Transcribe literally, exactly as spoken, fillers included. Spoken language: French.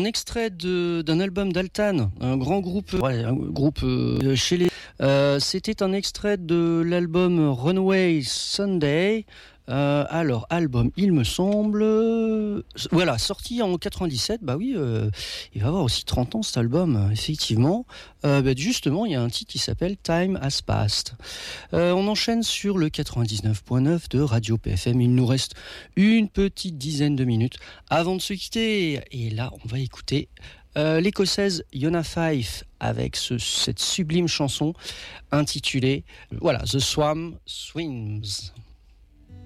extrait de, d'un album d'Altan, un grand groupe, ouais, un groupe euh, chez les. Euh, c'était un extrait de l'album Runaway Sunday. Euh, alors, album, il me semble, euh, voilà, sorti en quatre-vingt-dix-sept, bah oui, euh, il va avoir aussi trente ans cet album, effectivement. Euh, bah, justement, il y a un titre qui s'appelle Time Has Passed. Euh, on enchaîne sur le quatre-vingt-dix-neuf point neuf de Radio P F M. Il nous reste une petite dizaine de minutes avant de se quitter. Et là, on va écouter euh, l'écossaise Yona Fife avec ce, cette sublime chanson intitulée, voilà, The Swam Swims.